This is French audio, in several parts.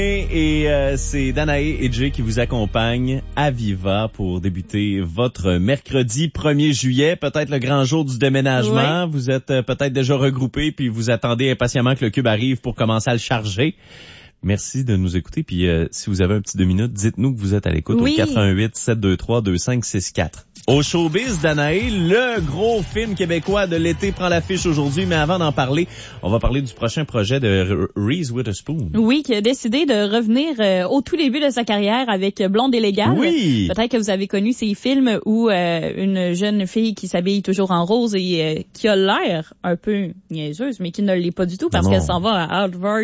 C'est Danae et Jay qui vous accompagnent à Viva pour débuter votre mercredi 1er juillet, peut-être le grand jour du déménagement. Oui. Vous êtes peut-être déjà regroupés puis vous attendez impatiemment que le cube arrive pour commencer à le charger. Merci de nous écouter. Puis si vous avez un petit 2 minutes, dites-nous que vous êtes à l'écoute au 418-723-2564. Au showbiz, Danae, le gros film québécois de l'été prend l'affiche aujourd'hui. Mais avant d'en parler, on va parler du prochain projet de Reese Witherspoon. Oui, qui a décidé de revenir au tout début de sa carrière avec Blonde et Légale. Oui. Peut-être que vous avez connu ces films où une jeune fille qui s'habille toujours en rose et qui a l'air un peu niaiseuse, mais qui ne l'est pas du tout parce qu'elle s'en va à Harvard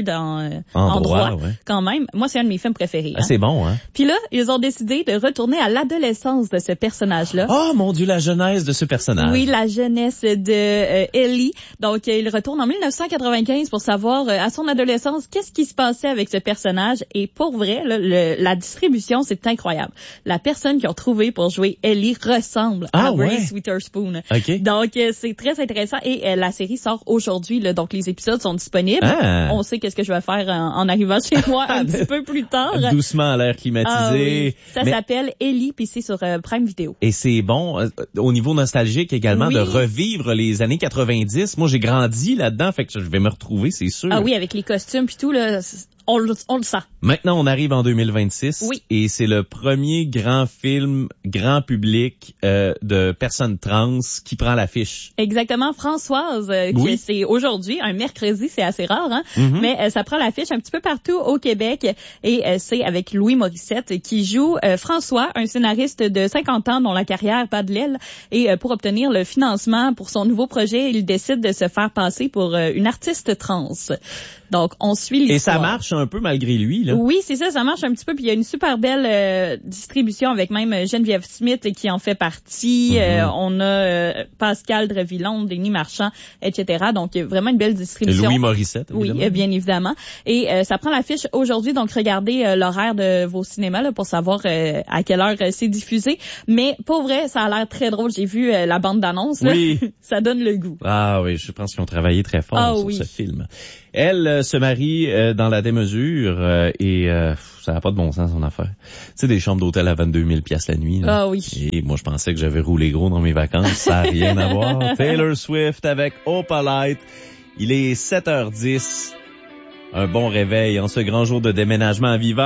en droit. Ouais. Quand même. Moi, c'est un de mes films préférés. Ah, c'est bon, hein? Puis là, ils ont décidé de retourner à l'adolescence de ce personnage-là. Oh, mon Dieu, la jeunesse de ce personnage. Oui, la jeunesse de Ellie. Donc, il retourne en 1995 pour savoir, à son adolescence, qu'est-ce qui se passait avec ce personnage. Et pour vrai, là, la distribution, c'est incroyable. La personne qu'ils ont trouvée pour jouer Ellie ressemble à Reese Witherspoon. Okay. Donc, c'est très intéressant. Et la série sort aujourd'hui, là, donc les épisodes sont disponibles. Ah. On sait qu'est-ce que je vais faire en arrivant chez moi un petit peu plus tard. Doucement à l'air climatisé. Ah, oui. Ça s'appelle Ellie, puis c'est sur Prime Video. Et c'est bon, au niveau nostalgique également, de revivre les années 90. Moi, j'ai grandi là-dedans, fait que je vais me retrouver, c'est sûr. Ah oui, avec les costumes puis tout, là... On le sent. Maintenant, on arrive en 2026. Oui. Et c'est le premier grand film, grand public, de personnes trans qui prend l'affiche. Exactement. Françoise, c'est aujourd'hui, un mercredi, c'est assez rare, hein. Mm-hmm. Mais ça prend l'affiche un petit peu partout au Québec. Et c'est avec Louis Morissette qui joue François, un scénariste de 50 ans dont la carrière bat de l'aile. Et pour obtenir le financement pour son nouveau projet, il décide de se faire passer pour une artiste trans. Donc, on suit l'histoire. Et ça marche un peu malgré lui, là. Oui, c'est ça marche un petit peu. Puis il y a une super belle distribution avec même Geneviève Smith qui en fait partie. Mm-hmm. On a Pascal Drevillon, Denis Marchand, etc. Donc, vraiment une belle distribution. Et Louis Morissette, évidemment. Oui, bien évidemment. Et ça prend l'affiche aujourd'hui. Donc, regardez l'horaire de vos cinémas là, pour savoir à quelle heure c'est diffusé. Mais, pour vrai, ça a l'air très drôle. J'ai vu la bande-annonce. Oui. Ça donne le goût. Ah oui, je pense qu'ils ont travaillé très fort sur ce film. Elle se marie dans la démesure et ça n'a pas de bon sens son affaire. Tu sais, des chambres d'hôtel à 22 000 $ la nuit. Là. Ah oui. Et moi, je pensais que j'avais roulé gros dans mes vacances. Ça n'a rien à voir. Taylor Swift avec Opalite. Il est 7h10. Un bon réveil en ce grand jour de déménagement à Viva.